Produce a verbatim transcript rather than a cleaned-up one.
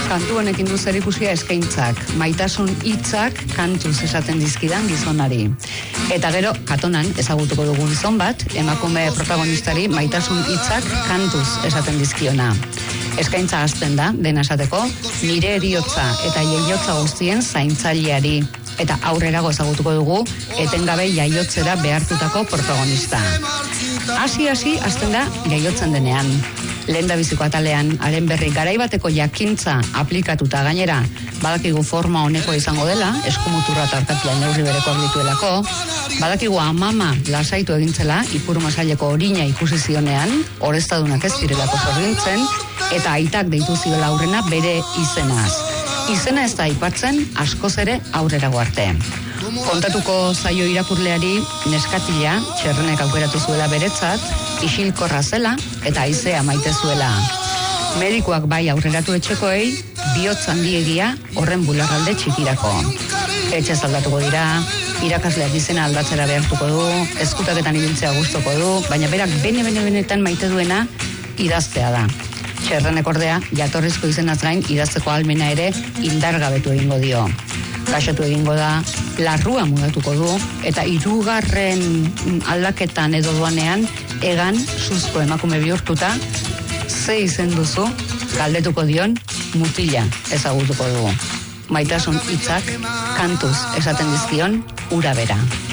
Kantu honekin du zerikusia eskaintzak, maitasun hitzak kantuz esaten dizkidan gizonari. Eta gero, katonan ezagutuko dugu gizon bat, emakume protagonistari maitasun hitzak kantuz esaten dizkiona. Eskaintza hasten da, dena esateko, nire eriotza eta jaiotza guztien zaintzaileari. Eta aurrerago ezagutuko dugu, etengabe jaiotzera behartutako protagonista. Hasi-hasi hasten da jaiotzen denean. Lehendabiziko atalean, haren berri garaibateko jakintza aplikatuta gainera, badakigu forma honeko izango dela, eskumuturra tarkatua neurri berekoak dituelako, badakigu amama lasaitu egintzela, ipur masaileko orina ikusi zionean, oreztadunak ez direlako zorgintzen, eta aitak deitu ziola aurrena bere izenaz. Izena ez da aipatzen askoz ere aurrerago arte. Kontatuko zaio irakurleari neskatila txerrenek aukeratu zuela beretzat, isilkorra zela eta haizea maite zuela. Medikuak bai aurreratu etxekoei, bihotz handiegia horren bularralde txikirako. Etxe aldatuko dira, irakasleak izena aldatzera behartuko du, ezkutaketan ibiltzea gustoko du, baina berak bene-bene-benetan maite duena idaztea da. Txerrenek ordea, jatorrizko izenaz gain idazteko ahalmena ere indargabetu egingo dio. Gaxatu egingo da, larrua mudatuko du, eta hirugarren aldaketan edo duanean, egan suzko emakume bihurtuta, ze izen duzu, galdetuko dion, mutila ezagutuko dugu. Maitasun hitzak, kantuz esaten dizkion, ura bera.